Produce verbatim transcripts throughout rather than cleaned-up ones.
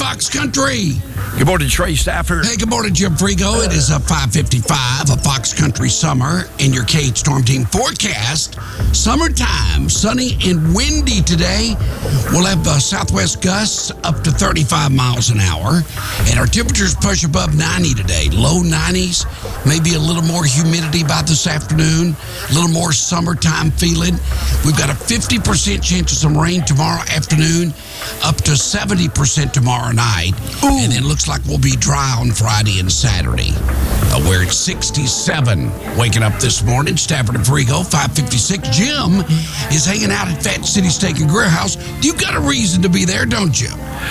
Fox Country. Good morning, Trey Stafford. Hey, good morning, Jim Frigo. It is a five fifty-five, a Fox Country summer in your K eight Storm Team forecast. Summertime, sunny and windy today. We'll have uh, southwest gusts up to thirty-five miles an hour. And our temperatures push above ninety today. Low nineties, maybe a little more humidity by this afternoon. A little more summertime feeling. We've got a fifty percent chance of some rain tomorrow afternoon, up to seventy percent tomorrow night. Ooh. And it looks like we'll be dry on Friday and Saturday. Uh, we're at sixty-seven waking up this morning. Stafford and Frigo, five fifty-six. Jim is hanging out at Fat City Steak and Grill House. You got a reason to be there, don't you?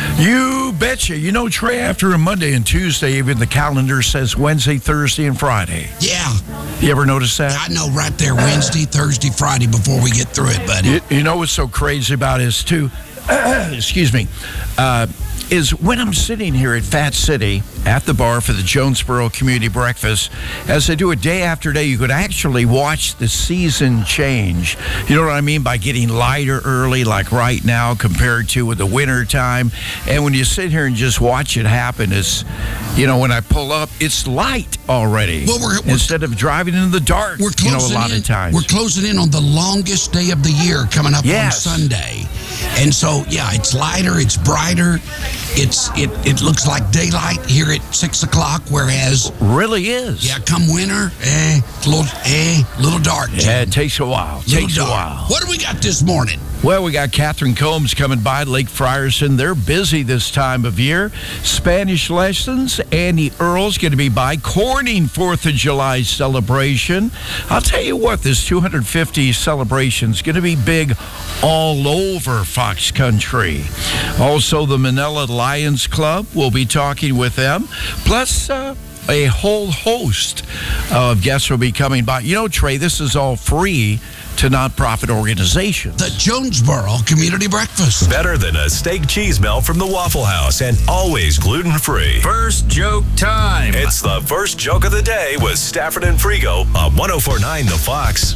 You betcha. You know, Trey, after a Monday and Tuesday, even the calendar says Wednesday, Thursday, and Friday. Yeah. You ever notice that? I know, right there, Wednesday, Thursday, Friday before we get through it, buddy. You, you know what's so crazy about this, too? Excuse me. Uh, is when I'm sitting here at Fat City at the bar for the Jonesboro Community Breakfast, as I do it day after day, you could actually watch the season change. You know what I mean by getting lighter early, like right now, compared to with the winter time. And when you sit here and just watch it happen, it's, you know, when I pull up, it's light already. Well, we're, we're, instead of driving in the dark, we're you know, a lot in, of times. We're closing in on the longest day of the year coming up yes. on Sunday. And so, yeah, it's lighter, it's brighter. It's it it looks like daylight here at six o'clock, whereas really is. Yeah, come winter, eh, it's a little eh, little dark. Jim. Yeah, it takes a while. It takes a while. What do we got this morning? Well, we got Catherine Combs coming by Lake Frierson. They're busy this time of year. Spanish lessons. Andy Earl's going to be by Corning fourth of July celebration. I'll tell you what, this two hundred fifty celebration is going to be big all over Fox Country. Also, the Manila Lions Club, we'll be talking with them. Plus, uh, a whole host of guests will be coming by. You know, Trey, this is all free to nonprofit organizations. The Jonesboro Community Breakfast. Better than a steak cheese melt from the Waffle House and always gluten-free. First joke time. It's the first joke of the day with Stafford and Frigo on one oh four point nine The Fox.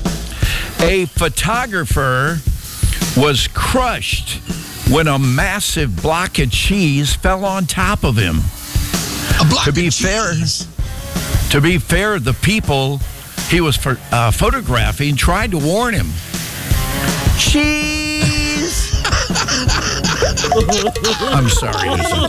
A photographer was crushed when a massive block of cheese fell on top of him. A block to be of fair, cheese. To be fair, the people he was for, uh, photographing tried to warn him. Cheese! I'm sorry.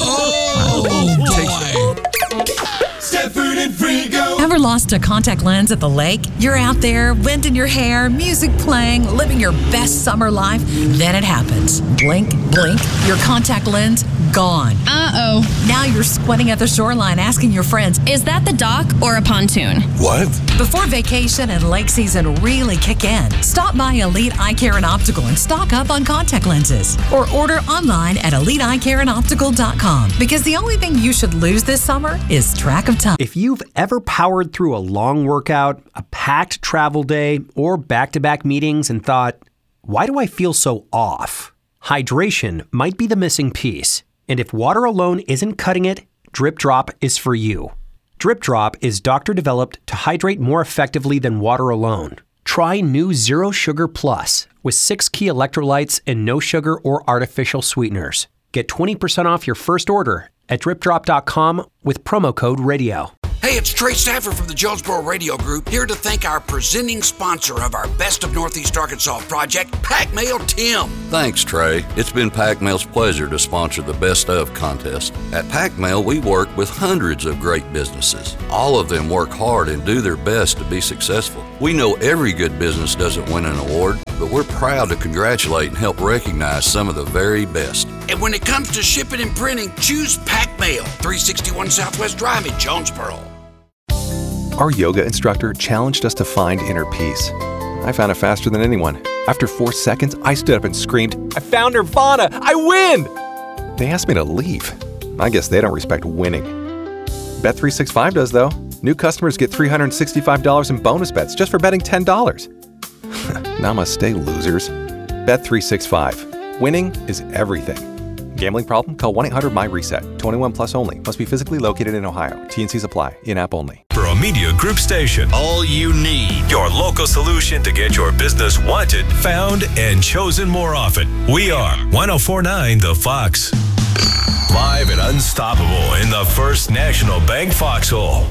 Oh, boy. Stafford and Frigo. Ever lost a contact lens at the lake? You're out there, wind in your hair, music playing, living your best summer life. Then it happens. Blink, blink, your contact lens gone. Uh-oh. Now you're squinting at the shoreline asking your friends, is that the dock or a pontoon? What? Before vacation and lake season really kick in, stop by Elite Eye Care and Optical and stock up on contact lenses. Or order online at elite eye care and optical dot com. Because the only thing you should lose this summer is track of time. If you've ever powered through a long workout, a packed travel day, or back-to-back meetings and thought, why do I feel so off? Hydration might be the missing piece. And if water alone isn't cutting it, Drip Drop is for you. Drip Drop is doctor-developed to hydrate more effectively than water alone. Try new Zero Sugar Plus with six key electrolytes and no sugar or artificial sweeteners. Get twenty percent off your first order at drip drop dot com with promo code radio. Hey, it's Trey Stafford from the Jonesboro Radio Group, here to thank our presenting sponsor of our Best of Northeast Arkansas project, Pac Mail Tim. Thanks, Trey. It's been Pac Mail's pleasure to sponsor the Best of contest. At Pac Mail, we work with hundreds of great businesses. All of them work hard and do their best to be successful. We know every good business doesn't win an award, but we're proud to congratulate and help recognize some of the very best. And when it comes to shipping and printing, choose Pac Mail, three sixty-one Southwest Drive in Jonesboro. Our yoga instructor challenged us to find inner peace. I found it faster than anyone. After four seconds, I stood up and screamed, I found Nirvana! I win! They asked me to leave. I guess they don't respect winning. Bet three sixty-five does, though. New customers get three hundred sixty-five dollars in bonus bets just for betting ten dollars. Namaste, losers. Bet three sixty-five. Winning is everything. Gambling problem? Call one eight hundred M Y reset. twenty-one plus only. Must be physically located in Ohio. T and Cs apply. In-app only. For a Media Group station, all you need. Your local solution to get your business wanted, found, and chosen more often. We are one oh four point nine The Fox. Live and unstoppable in the First National Bank Foxhole.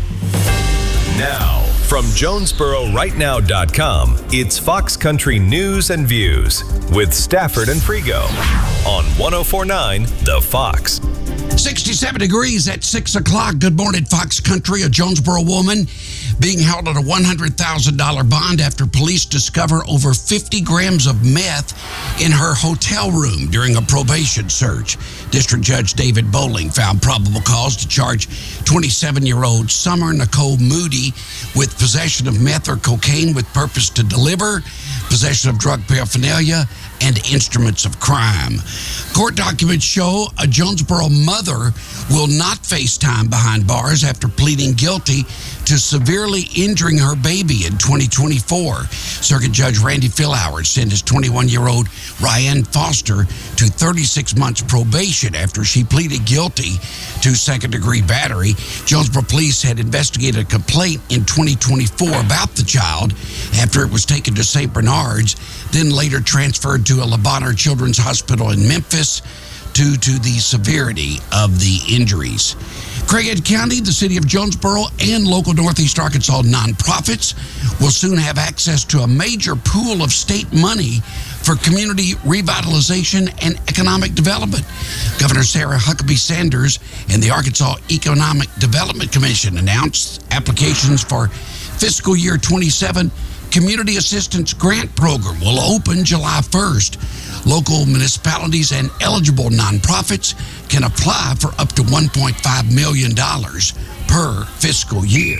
Now, from Jonesboro Right Now dot com, it's Fox Country News and Views with Stafford and Frigo on one oh four point nine The Fox. sixty-seven degrees at six o'clock. Good morning, Fox Country. A Jonesboro woman being held at a one hundred thousand dollars bond after police discover over fifty grams of meth in her hotel room during a probation search. District Judge David Bowling found probable cause to charge twenty-seven-year-old Summer Nicole Moody with possession of meth or cocaine with purpose to deliver, possession of drug paraphernalia, and instruments of crime. Court documents show a Jonesboro mother will not face time behind bars after pleading guilty to severely injuring her baby in twenty twenty-four. Circuit Judge Randy Philhoward sentenced twenty-one-year-old Ryan Foster to thirty-six months probation after she pleaded guilty to second-degree battery. Jonesboro police had investigated a complaint in twenty twenty-four about the child after it was taken to Saint Bernard's, then later transferred to a Le Bonheur Children's Hospital in Memphis due to the severity of the injuries. Craighead County, the city of Jonesboro, and local Northeast Arkansas nonprofits will soon have access to a major pool of state money for community revitalization and economic development. Governor Sarah Huckabee Sanders and the Arkansas Economic Development Commission announced applications for fiscal year twenty-seven Community Assistance Grant Program will open July first. Local municipalities and eligible nonprofits can apply for up to one point five million dollars per fiscal year.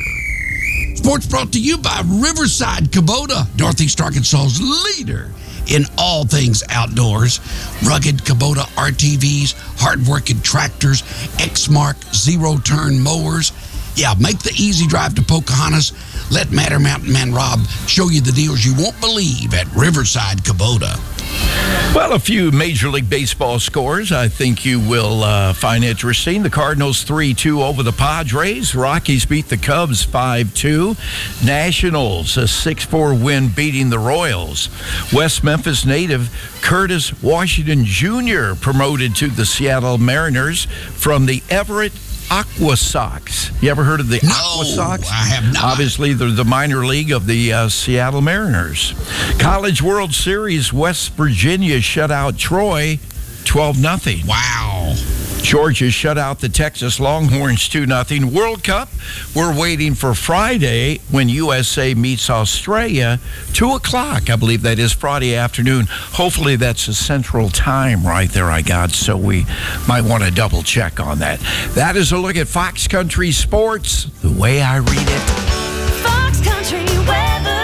Sports brought to you by Riverside Kubota, Northeast Arkansas's leader in all things outdoors. Rugged Kubota R T Vs, hard-working tractors, Exmark zero-turn mowers. Yeah, make the easy drive to Pocahontas. Let Matter Mountain Man Rob show you the deals you won't believe at Riverside Kubota. Well, a few Major League Baseball scores I think you will uh, find interesting. The Cardinals three two over the Padres. Rockies beat the Cubs five two. Nationals, a six four win beating the Royals. West Memphis native Curtis Washington Junior promoted to the Seattle Mariners from the Everett Aqua Sox. You ever heard of the no, Aqua Sox? I have not. Obviously, they're the minor league of the uh, Seattle Mariners. College World Series, West Virginia shut out Troy twelve nothing. Wow. Georgia shut out the Texas Longhorns two nothing. World Cup, we're waiting for Friday when U S A meets Australia, two o'clock. I believe that is Friday afternoon. Hopefully that's a central time right there I got, so we might want to double check on that. That is a look at Fox Country Sports, the way I read it. Fox Country weather.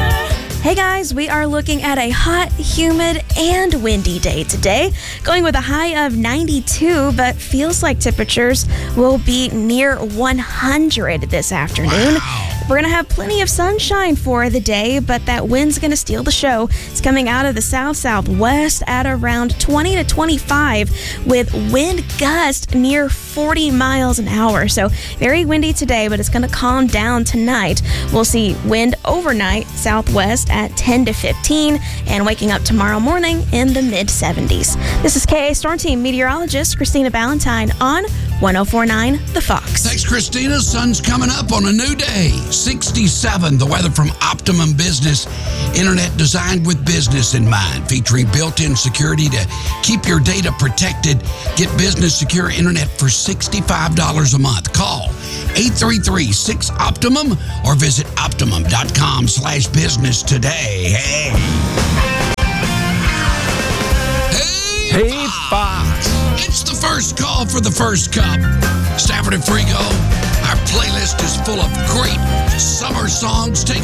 Hey guys, we are looking at a hot, humid, and windy day today, going with a high of ninety-two, but feels like temperatures will be near one hundred this afternoon. Wow. We're going to have plenty of sunshine for the day, but that wind's going to steal the show. It's coming out of the south-southwest at around twenty to twenty-five with wind gusts near forty miles an hour. So very windy today, but it's going to calm down tonight. We'll see wind overnight southwest at ten to fifteen and waking up tomorrow morning in the mid seventies. This is K A Storm Team meteorologist Christina Ballantyne on one oh four point nine The Fox. Thanks, Christina. Sun's coming up on a new day. sixty-seven. The weather from Optimum Business. Internet designed with business in mind, featuring built-in security to keep your data protected. Get business secure internet for sixty-five dollars a month. Call eight three three, six, Optimum or visit optimum.com slash business today. Hey. Hey, Hey, Fox. It's the first call for the first cup. Stafford and Frigo. Our playlist is full of great summer songs. Take